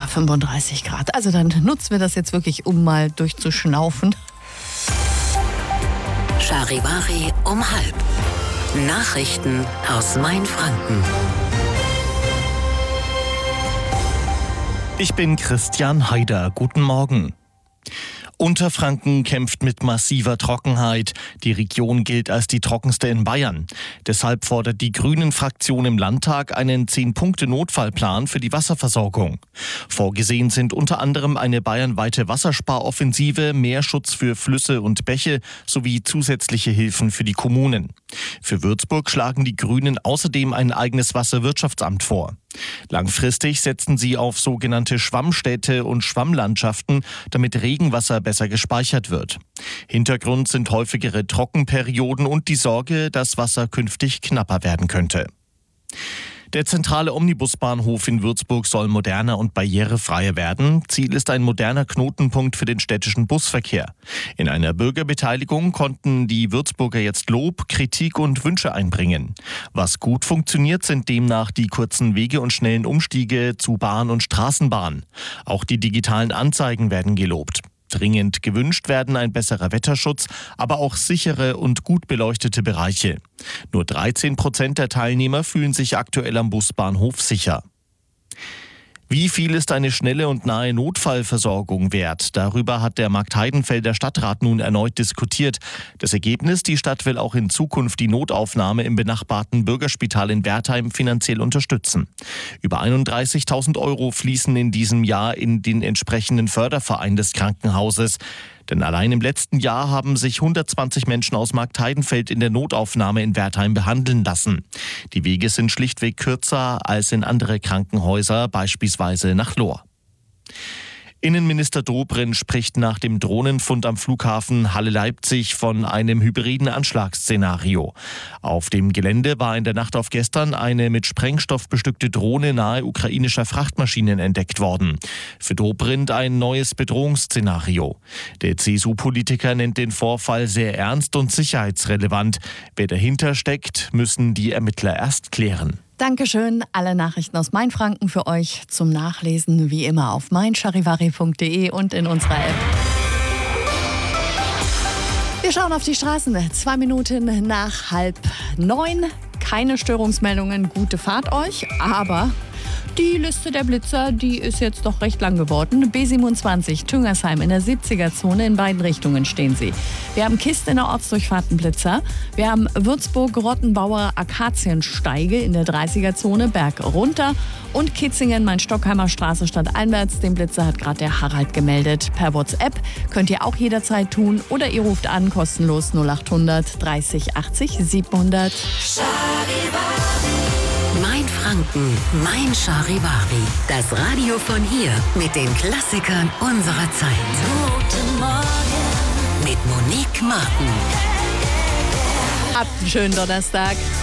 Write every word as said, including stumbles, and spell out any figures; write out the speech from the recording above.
fünfunddreißig Grad. Also dann nutzen wir das jetzt wirklich, um mal durchzuschnaufen. Charivari um halb. Nachrichten aus Mainfranken. Ich bin Christian Haider. Guten Morgen. Unterfranken kämpft mit massiver Trockenheit. Die Region gilt als die trockenste in Bayern. Deshalb fordert die Grünen-Fraktion im Landtag einen zehn-Punkte-Notfallplan für die Wasserversorgung. Vorgesehen sind unter anderem eine bayernweite Wassersparoffensive, mehr Schutz für Flüsse und Bäche sowie zusätzliche Hilfen für die Kommunen. Für Würzburg schlagen die Grünen außerdem ein eigenes Wasserwirtschaftsamt vor. Langfristig setzen sie auf sogenannte Schwammstädte und Schwammlandschaften, damit Regenwasser besser gespeichert wird. Hintergrund sind häufigere Trockenperioden und die Sorge, dass Wasser künftig knapper werden könnte. Der zentrale Omnibusbahnhof in Würzburg soll moderner und barrierefreier werden. Ziel ist ein moderner Knotenpunkt für den städtischen Busverkehr. In einer Bürgerbeteiligung konnten die Würzburger jetzt Lob, Kritik und Wünsche einbringen. Was gut funktioniert, sind demnach die kurzen Wege und schnellen Umstiege zu Bahn und Straßenbahn. Auch die digitalen Anzeigen werden gelobt. Dringend gewünscht werden ein besserer Wetterschutz, aber auch sichere und gut beleuchtete Bereiche. Nur dreizehn Prozent der Teilnehmer fühlen sich aktuell am Busbahnhof sicher. Wie viel ist eine schnelle und nahe Notfallversorgung wert? Darüber hat der Marktheidenfelder Stadtrat nun erneut diskutiert. Das Ergebnis: Die Stadt will auch in Zukunft die Notaufnahme im benachbarten Bürgerspital in Wertheim finanziell unterstützen. Über einunddreißigtausend Euro fließen in diesem Jahr in den entsprechenden Förderverein des Krankenhauses. Denn allein im letzten Jahr haben sich hundertzwanzig Menschen aus Marktheidenfeld in der Notaufnahme in Wertheim behandeln lassen. Die Wege sind schlichtweg kürzer als in andere Krankenhäuser, beispielsweise nach Lohr. Innenminister Dobrindt spricht nach dem Drohnenfund am Flughafen Halle-Leipzig von einem hybriden Anschlagsszenario. Auf dem Gelände war in der Nacht auf gestern eine mit Sprengstoff bestückte Drohne nahe ukrainischer Frachtmaschinen entdeckt worden. Für Dobrindt ein neues Bedrohungsszenario. Der C S U-Politiker nennt den Vorfall sehr ernst und sicherheitsrelevant. Wer dahinter steckt, müssen die Ermittler erst klären. Dankeschön. Alle Nachrichten aus Mainfranken für euch zum Nachlesen wie immer auf mein charivari punkt de und in unserer App. Wir schauen auf die Straßen. Zwei Minuten nach halb neun. Keine Störungsmeldungen. Gute Fahrt euch. Aber die Liste der Blitzer, die ist jetzt doch recht lang geworden. B siebenundzwanzig Tüngersheim in der siebziger-Zone, in beiden Richtungen stehen sie. Wir haben Kist in der Ortsdurchfahrtenblitzer. Wir haben Würzburg-Rottenbauer Akaziensteige in der dreißiger-Zone, Berg runter. Und Kitzingen, Main-Stockheimer Straße stadteinwärts. Den Blitzer hat gerade der Harald gemeldet. Per WhatsApp könnt ihr auch jederzeit tun. Oder ihr ruft an, kostenlos null achthundert dreißig achtzig siebenhundert. Mainfranken, mein Charivari. Das Radio von hier mit den Klassikern unserer Zeit. Guten Morgen mit Monique Martin. Habt einen schönen Donnerstag.